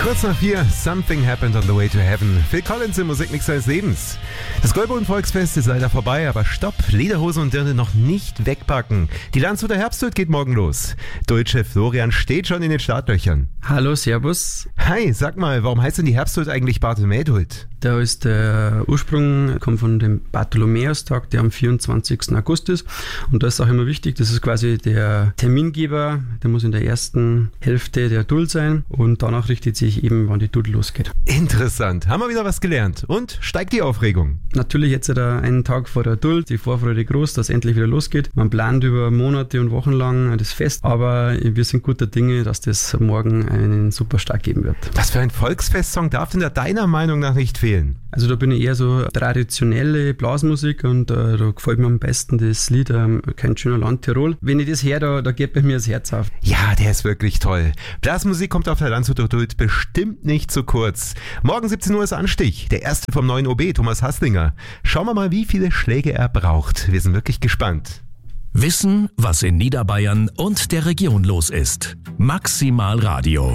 Kurz nach 4, Something Happened on the Way to Heaven. Phil Collins im Musikmix seines Lebens. Das Goldboden-Volksfest ist leider vorbei, aber stopp, Lederhose und Dirndl noch nicht wegpacken. Die Landshuter Herbsthut geht morgen los. Deutschchef Florian steht schon in den Startlöchern. Hallo, servus. Hi, sag mal, warum heißt denn die Herbsthut eigentlich Bartholomäushut? Da ist der Ursprung, kommt von dem Bartholomäustag, der am 24. August ist. Und da ist auch immer wichtig, das ist quasi der Termingeber, der muss in der ersten Hälfte der Duld sein und danach richtet sich eben, wann die Duld losgeht. Interessant, haben wir wieder was gelernt. Und steigt die Aufregung? Natürlich jetzt einen Tag vor der Duld, die Vorfreude groß, dass es endlich wieder losgeht. Man plant über Monate und Wochen lang das Fest, aber wir sind guter Dinge, dass das morgen einen super Start geben wird. Was für ein Volksfestsong darf denn da deiner Meinung nach nicht fehlen? Also da bin ich eher so traditionelle Blasmusik und da gefällt mir am besten das Lied Kein schöner Land Tirol. Wenn ich das höre, da geht bei mir das Herz auf. Ja, der ist wirklich toll. Blasmusik kommt auf der Landshuter Duld bestimmt nicht zu kurz. Morgen 17 Uhr ist Anstich, der erste vom neuen OB, Thomas Haslinger. Schauen wir mal, wie viele Schläge er braucht. Wir sind wirklich gespannt. Wissen, was in Niederbayern und der Region los ist. Maximal Radio.